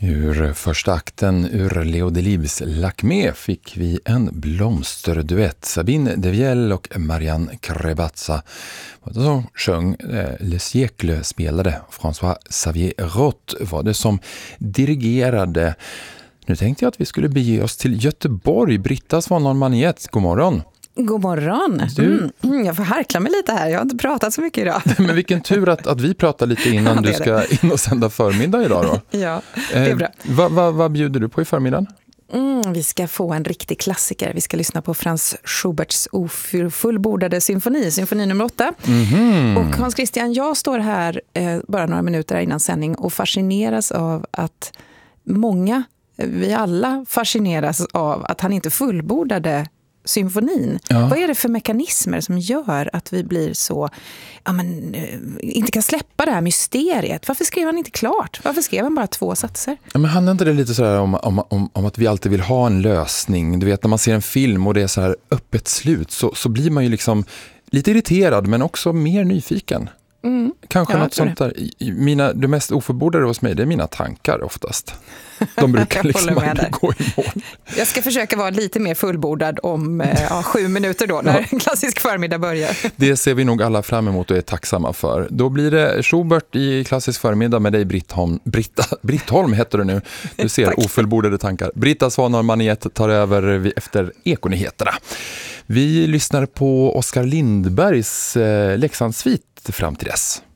Ur första akten ur Leo Delibes Lacmé fick vi en blomsterduett. Sabine Devielle och Marianne Crebatza som sjöng. Le Siècle spelade. François Xavier Roth var det som dirigerade. Nu tänkte jag att vi skulle bege oss till Göteborg. Britta Svanholm-Maniet, god morgon. God morgon. Jag får harkla mig lite här. Jag har inte pratat så mycket idag. Men vilken tur att vi pratar lite innan du ska in och sända förmiddag idag då. Ja, det är bra. Vad bjuder du på i förmiddagen? Vi ska få en riktig klassiker. Vi ska lyssna på Franz Schuberts ofullbordade symfoni nummer 8. Och Hans Christian, jag står här bara några minuter innan sändning och fascineras av att vi alla fascineras av att han inte fullbordade symfonin. Ja. Vad är det för mekanismer som gör att vi blir så inte kan släppa det här mysteriet? Varför skrev han inte klart? Varför skrev han bara 2 satser? Ja, men handlar inte det lite så här om att vi alltid vill ha en lösning? Du vet, när man ser en film och det är så här öppet slut så blir man ju liksom lite irriterad men också mer nyfiken. Kanske något sånt där. Det mest ofullbordade hos mig, det är mina tankar oftast. De brukar liksom aldrig gå i mål. Jag ska försöka vara lite mer fullbordad om 7 minuter då, när en klassisk förmiddag börjar. Det ser vi nog alla fram emot och är tacksamma för. Då blir det Schubert i klassisk förmiddag med dig, Brittholm heter du nu. Du ser ofullbordade tankar. Britta Svanholm-Maniet tar över efter Ekonyheterna. Vi lyssnar på Oskar Lindbergs Leksandssvit fram till dess.